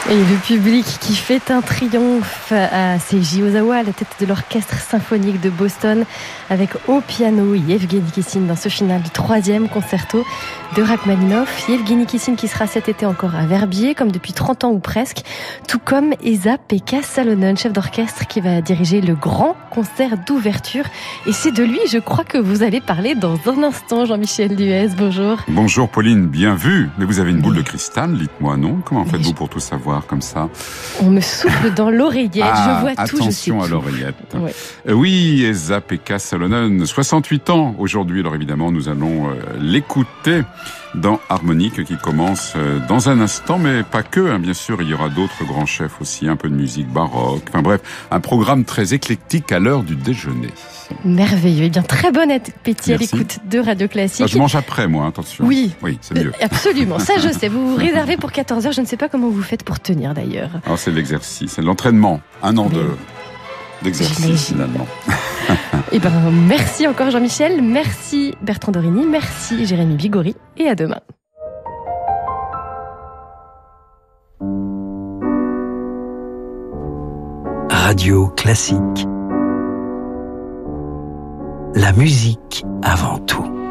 Et le public qui fait un triomphe à Seiji Ozawa à la tête de l'orchestre symphonique de Boston avec au piano Yevgeny Kissin dans ce final du 3e concerto de Rachmaninoff. Yevgeny Kissin qui sera cet été encore à Verbier, comme depuis 30 ans ou presque, tout comme Esa-Pekka Salonen, chef d'orchestre qui va diriger le grand concert d'ouverture. Et c'est de lui, je crois, que vous allez parler dans un instant, Jean-Michel Duez. Bonjour. Bonjour Pauline, bien vu. Mais vous avez une boule de cristal, dites-moi, non? Comment faites-vous pour tout savoir comme ça? On me souffle dans l'oreillette, je vois tout, je sais attention à l'oreillette. Oui, Esa-Pekka Salonen, 68 ans aujourd'hui. Alors évidemment, nous allons l'écouter dans Harmonique qui commence dans un instant, mais pas que, bien sûr, il y aura d'autres grands chefs aussi, un peu de musique baroque, enfin bref, un programme très éclectique à l'heure du déjeuner. Merveilleux, et bien très bon appétit. Merci. À l'écoute de Radio Classique. Je mange après moi, attention. Oui, c'est mieux. Absolument, ça je sais, vous vous réservez pour 14h, je ne sais pas comment vous faites pour tenir d'ailleurs. Alors c'est l'exercice, c'est l'entraînement, un an d'exercice finalement. Eh ben, merci encore Jean-Michel, merci Bertrand Dorini, merci Jérémy Bigori et à demain. Radio Classique. La musique avant tout.